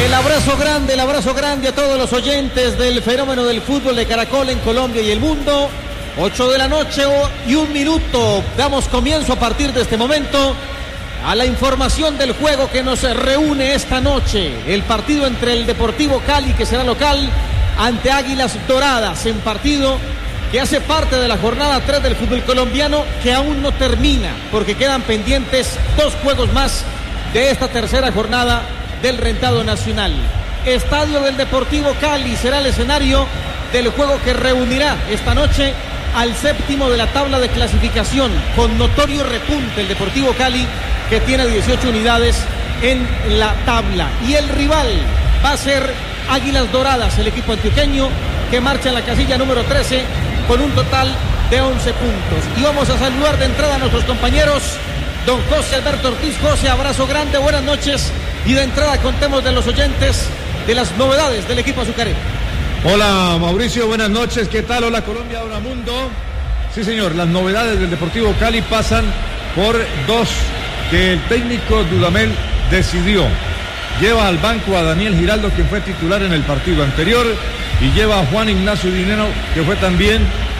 El abrazo grande a todos los oyentes del fenómeno del fútbol de Caracol en Colombia y el mundo. 8 de la noche y 1 minuto. Damos comienzo a partir de este momento a la información del juego que nos reúne esta noche. El partido entre el Deportivo Cali, que será local, ante Águilas Doradas, en partido que hace parte de la jornada 3 del fútbol colombiano, que aún no termina, porque quedan pendientes 2 juegos más de esta tercera jornada del rentado nacional. Estadio del Deportivo Cali será el escenario del juego que reunirá esta noche al séptimo de la tabla de clasificación, con notorio repunte el Deportivo Cali, que tiene 18 unidades en la tabla. Y el rival va a ser Águilas Doradas, el equipo antioqueño, que marcha en la casilla número 13 con un total de 11 puntos. Y vamos a saludar de entrada a nuestros compañeros. Don José Alberto Ortiz. José, abrazo grande, buenas noches. Y de entrada contemos de los oyentes de las novedades del equipo azucarero. Hola Mauricio, buenas noches, ¿qué tal? Hola Colombia, hola mundo. Sí señor, las novedades del Deportivo Cali pasan por 2 que el técnico Dudamel decidió. Lleva al banco a Daniel Giraldo, quien fue titular en el partido anterior, y lleva a Juan Ignacio Dinero, que fue también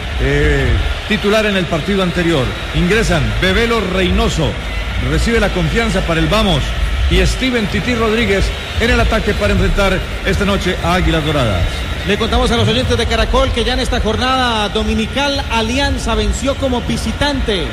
titular en el partido anterior. Ingresan Bebelo Reynoso, recibe la confianza para el Vamos, y Steven Tití Rodríguez en el ataque para enfrentar esta noche a Águilas Doradas. Le contamos a los oyentes de Caracol que ya en esta jornada dominical Alianza venció como visitante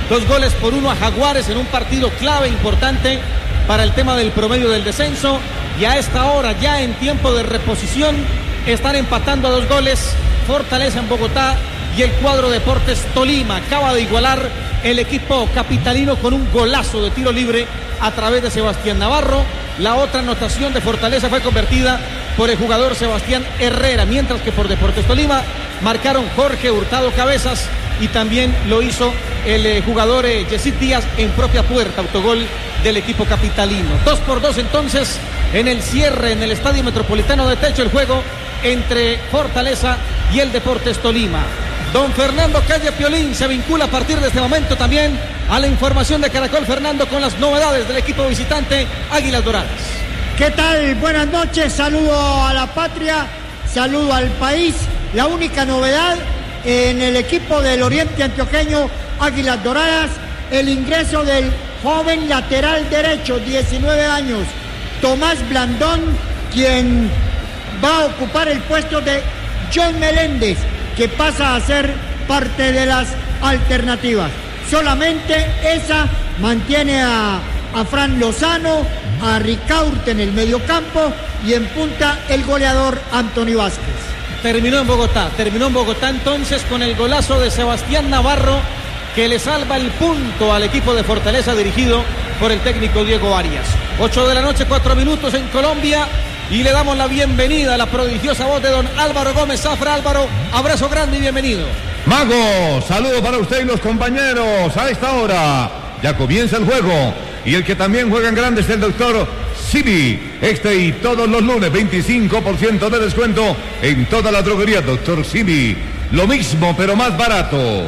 2-1 a Jaguares en un partido clave, importante para el tema del promedio del descenso, y a esta hora, ya en tiempo de reposición, están empatando a 2 goles Fortaleza en Bogotá y el cuadro Deportes Tolima. Acaba de igualar el equipo capitalino con un golazo de tiro libre a través de Sebastián Navarro. La otra anotación de Fortaleza fue convertida por el jugador Sebastián Herrera, mientras que por Deportes Tolima marcaron Jorge Hurtado Cabezas y también lo hizo el jugador Yesid Díaz en propia puerta, autogol del equipo capitalino. 2-2 entonces en el cierre en el Estadio Metropolitano de Techo, el juego entre Fortaleza y el Deportes Tolima. Don Fernando Calle Piolín se vincula a partir de este momento también a la información de Caracol. Fernando, con las novedades del equipo visitante Águilas Doradas. ¿Qué tal? Buenas noches, saludo a la patria, saludo al país. La única novedad en el equipo del Oriente Antioqueño Águilas Doradas, el ingreso del joven lateral derecho, 19 años, Tomás Blandón, quien va a ocupar el puesto de John Meléndez, que pasa a ser parte de las alternativas. Solamente esa mantiene a Fran Lozano, a Ricaurte en el mediocampo y en punta el goleador Anthony Vázquez. Terminó en Bogotá entonces con el golazo de Sebastián Navarro, que le salva el punto al equipo de Fortaleza dirigido por el técnico Diego Arias. 8 de la noche, 4 minutos en Colombia. Y le damos la bienvenida a la prodigiosa voz de don Álvaro Gómez Zafra. Álvaro, abrazo grande y bienvenido. Mago, saludo para usted y los compañeros. A esta hora ya comienza el juego. Y el que también juega en grande es el doctor Simi. Este y todos los lunes, 25% de descuento en toda la droguería. Doctor Simi, lo mismo pero más barato.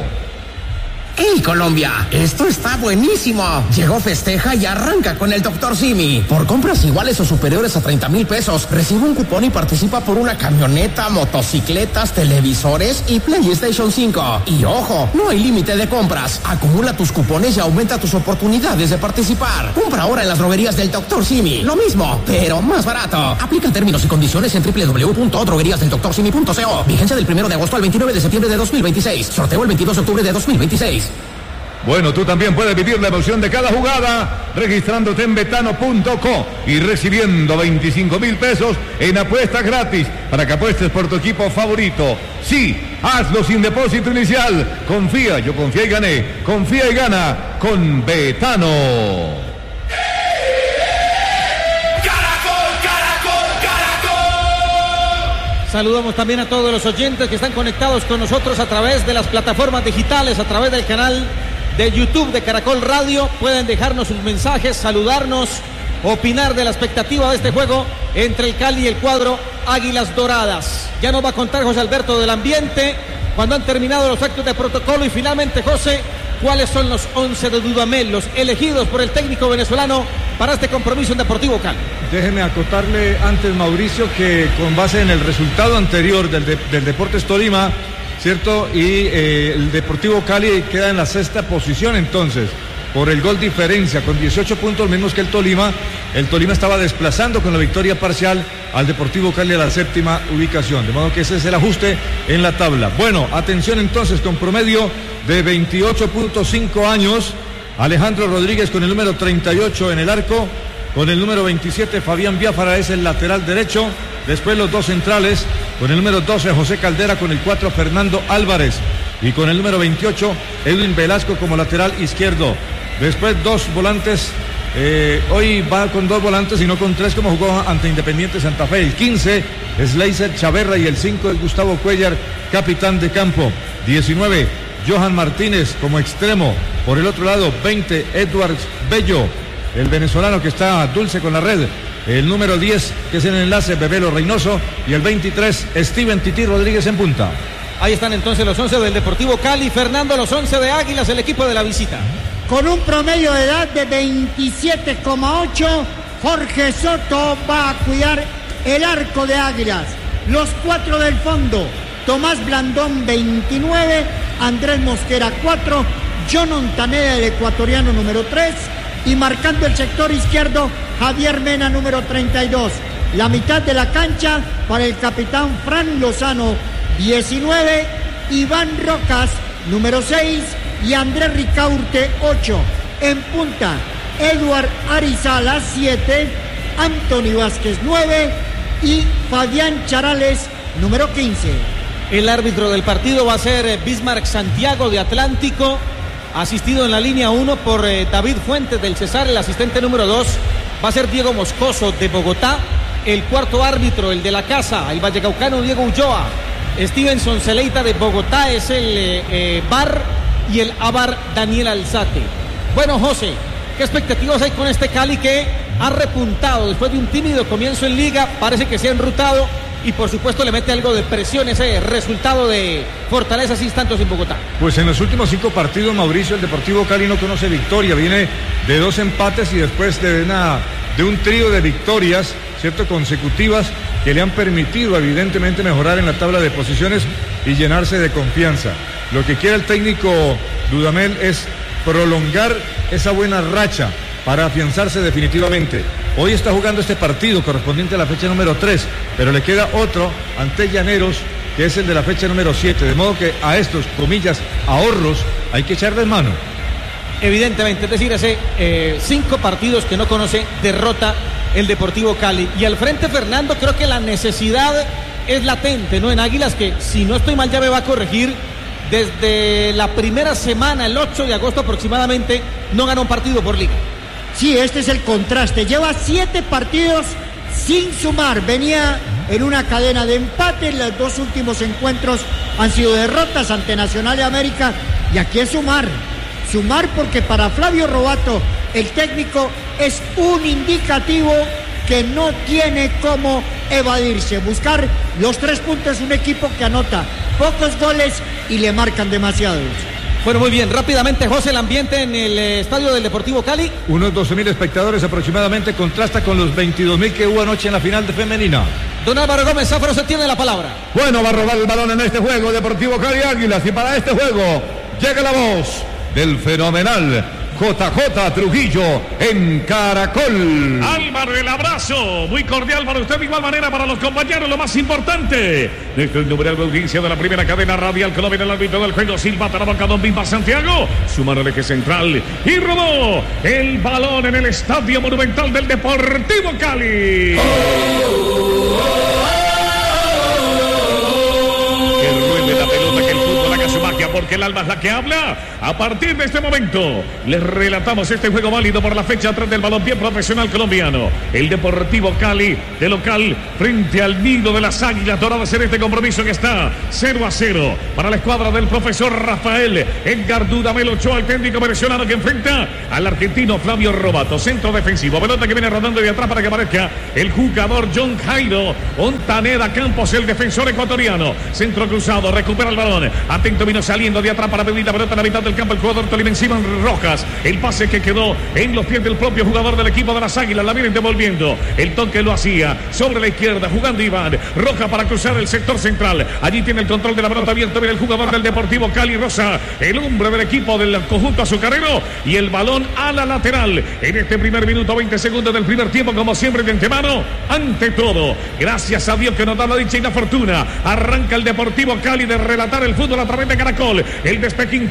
¡Hey Colombia! Esto está buenísimo. Llegó Festeja y arranca con el Dr. Simi. Por compras iguales o superiores a 30,000 pesos, recibe un cupón y participa por una camioneta, motocicletas, televisores y PlayStation 5. Y ojo, no hay límite de compras. Acumula tus cupones y aumenta tus oportunidades de participar. Compra ahora en las droguerías del Dr. Simi. Lo mismo, pero más barato. Aplica términos y condiciones en www.drogueríasdeldoctorsimi.co. Vigencia del 1 de agosto al 29 de septiembre de 2026. Sorteo el 22 de octubre de 2026. Bueno, tú también puedes vivir la emoción de cada jugada registrándote en betano.co y recibiendo 25,000 pesos en apuestas gratis para que apuestes por tu equipo favorito. Sí, hazlo sin depósito inicial. Confía, yo confié y gané. Confía y gana con Betano. Saludamos también a todos los oyentes que están conectados con nosotros a través de las plataformas digitales, a través del canal de YouTube de Caracol Radio. Pueden dejarnos sus mensajes, saludarnos, opinar de la expectativa de este juego entre el Cali y el cuadro Águilas Doradas. Ya nos va a contar José Alberto del ambiente, cuando han terminado los actos de protocolo. Y finalmente, José, ¿cuáles son los 11 de Dudamel, los elegidos por el técnico venezolano para este compromiso en Deportivo Cali. Déjeme acotarle antes, Mauricio, que con base en el resultado anterior del Deportes Tolima, ¿cierto? Y el Deportivo Cali queda en la 6ª posición entonces, por el gol diferencia, con 18 puntos menos que el Tolima. El Tolima estaba desplazando con la victoria parcial al Deportivo Cali a la 7ª ubicación, de modo que ese es el ajuste en la tabla. Bueno, atención entonces, con promedio de 28.5 años, Alejandro Rodríguez con el número 38 en el arco, con el número 27 Fabián Biafara es el lateral derecho, después los dos centrales, con el número 12 José Caldera, con el 4 Fernando Álvarez y con el número 28 Edwin Velasco como lateral izquierdo. Después dos volantes, hoy va con 2 volantes y no con 3 como jugó ante Independiente Santa Fe. El 15 es Leiser Chaverra y el 5 es Gustavo Cuellar, capitán de campo. 19 Johan Martínez como extremo. Por el otro lado 20 Edwards Bello, el venezolano que está dulce con la red. El número 10 que es el enlace Bebelo Reynoso y el 23 Steven Tití Rodríguez en punta. Ahí están entonces los 11 del Deportivo Cali. Fernando, los 11 de Águilas, el equipo de la visita. Con un promedio de edad de 27,8, Jorge Soto va a cuidar el arco de Águilas. Los 4 del fondo, Tomás Blandón 29, Andrés Mosquera 4, John Ontaneda el ecuatoriano número 3 y marcando el sector izquierdo Javier Mena número 32. La mitad de la cancha para el capitán Fran Lozano 19, Iván Rocas número 6 y Andrés Ricaurte 8. En punta, Eduard Arizala 7, Anthony Vázquez 9 y Fabián Charales número 15. El árbitro del partido va a ser Bismarck Santiago de Atlántico, asistido en la línea 1 por David Fuentes del Cesar. El asistente número 2 va a ser Diego Moscoso de Bogotá. El cuarto árbitro, el de la casa, el vallecaucano Diego Ulloa. Stevenson Celeita de Bogotá es el VAR y el AVAR Daniel Alzate. Bueno, José, ¿qué expectativas hay con este Cali que ha repuntado después de un tímido comienzo en liga? Parece que se ha enrutado y por supuesto le mete algo de presión ese resultado de Fortaleza 6 tantos en Bogotá. Pues en los últimos 5 partidos, Mauricio, el Deportivo Cali no conoce victoria, viene de 2 empates y después de un trío de victorias, ¿cierto?, consecutivas que le han permitido evidentemente mejorar en la tabla de posiciones y llenarse de confianza. Lo que quiere el técnico Dudamel es prolongar esa buena racha para afianzarse definitivamente. Hoy está jugando este partido correspondiente a la fecha número 3, pero le queda otro ante Llaneros, que es el de la fecha número 7, de modo que a estos, comillas, ahorros hay que echarles mano. Evidentemente, es decir, hace 5 partidos que no conoce derrota el Deportivo Cali. Y al frente, Fernando, creo que la necesidad es latente, ¿no? En Águilas, que si no estoy mal ya me va a corregir, desde la primera semana, el 8 de agosto aproximadamente, no ganó un partido por liga. Sí, este es el contraste. Lleva 7 partidos sin sumar. Venía en una cadena de empate. Los 2 últimos encuentros han sido derrotas ante Nacional de América. Y aquí es sumar. Sumar porque para Flavio Robato, el técnico, es un indicativo que no tiene cómo evadirse. Buscar los 3 puntos, un equipo que anota pocos goles y le marcan demasiados. Bueno, muy bien, rápidamente, José, el ambiente en el estadio del Deportivo Cali. Unos 12.000 espectadores aproximadamente, contrasta con los 22.000 que hubo anoche en la final de femenina. Don Álvaro Gómez Zafaro, se tiene la palabra. Bueno, va a robar el balón en este juego Deportivo Cali Águilas, y para este juego llega la voz del fenomenal JJ Trujillo en Caracol. Álvaro, el abrazo muy cordial para usted, de igual manera para los compañeros. Lo más importante, desde el numeral de audiencia de la primera cadena radial Colombia, el árbitro del juego silbata la boca don Bimba Santiago, suma el eje central y rodó el balón en el Estadio Monumental del Deportivo Cali. Porque el alma es la que habla. A partir de este momento les relatamos este juego válido por la fecha 3 del balompié profesional colombiano. El Deportivo Cali de local frente al nido de las Águilas Doradas en este compromiso que está 0-0 para la escuadra del profesor Rafael Edgar Dudamel Ochoa, el técnico venezolano que enfrenta al argentino Flavio Robato. Centro defensivo, pelota que viene rodando de atrás para que aparezca el jugador John Jairo Ontaneda Campos, el defensor ecuatoriano. Centro cruzado, recupera el balón, atento, vino saliendo saliendo de atrás para pedir la pelota en la mitad del campo el jugador tolimense Iván Rojas. El pase que quedó en los pies del propio jugador del equipo de las Águilas. La vienen devolviendo. El toque lo hacía sobre la izquierda, jugando Iván Rojas para cruzar el sector central. Allí tiene el control de la pelota abierta. Viene el jugador del Deportivo Cali, Rosa, el hombre del equipo del conjunto azucarero. Y el balón a la lateral. En este primer minuto, 20 segundos del primer tiempo, como siempre de antemano, ante todo, gracias a Dios que nos da la dicha y la fortuna. Arranca el Deportivo Cali de relatar el fútbol a través de Caracol. El despeje